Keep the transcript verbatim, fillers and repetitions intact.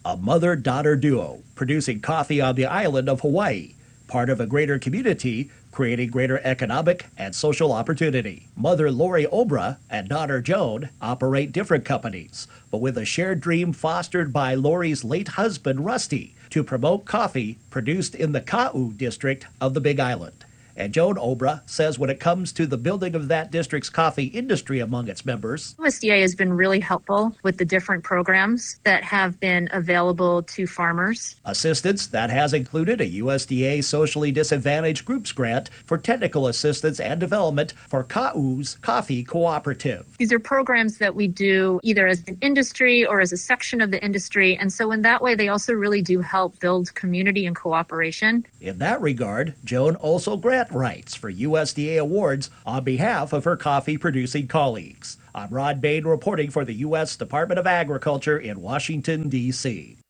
a mother-daughter duo producing coffee on the island of Hawaii, part of a greater community, creating greater economic and social opportunity. Mother Lori Obra and daughter Joan operate different companies, but with a shared dream fostered by Lori's late husband Rusty to promote coffee produced in the Ka'u district of the Big Island. And Joan Obra says when it comes to the building of that district's coffee industry among its members, U S D A has been really helpful with the different programs that have been available to farmers. Assistance that has included a U S D A Socially Disadvantaged Groups grant for technical assistance and development for Ka'u's Coffee Cooperative. These are programs that we do either as an industry or as a section of the industry, and so in that way they also really do help build community and cooperation. In that regard, Joan also grant rights for U S D A awards on behalf of her coffee-producing colleagues. I'm Rod Bain reporting for the U S Department of Agriculture in Washington, D C